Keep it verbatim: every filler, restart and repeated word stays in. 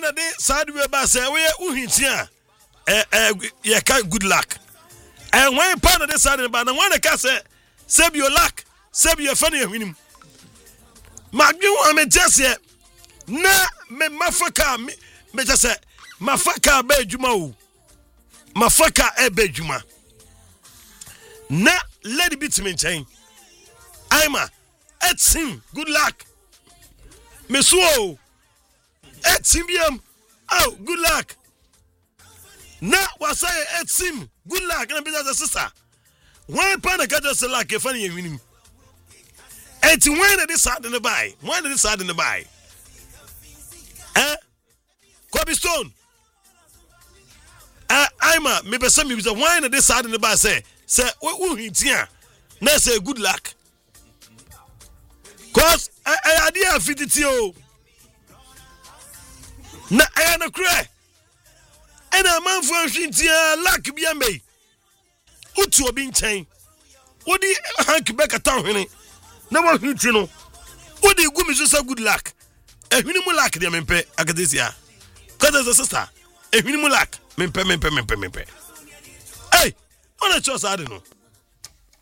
na de side we ba say we uhintia eh eh ye ka good luck and when pa na de side ba na when ka say say your luck say your funny ehwinim madwen am jese na me mafaka me me jese mafaka ba adwuma o mafaka e ba adwuma na lady bit me nchen Aima etim good luck me so etim biam oh good luck na wasay etim good luck na be that sister when pa na ka say luck e fa na yewinim enti when dey sad in the buy when dey sad in the buy eh Kobe Stone eh Aima me be say me be when dey sad in the buy say say who hintia na say good luck cause I idea fititi o na I na kure ena manfo hwintia luck bia mei utu obi nchen wodi hank beka town hwene na wa hwinti no wodi gumi so say good luck ehwini mu luck de mempe akadesia cause as a sister ehwini mu luck mempe mempe mempe mempe hey ona chosa ade no